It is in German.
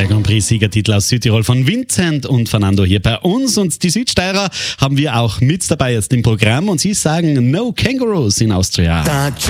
Der Grand Prix-Siegertitel aus Südtirol von Vincent und Fernando hier bei uns. Und die Südsteirer haben wir auch mit dabei jetzt im Programm. Und sie sagen No Kangaroos in Austria.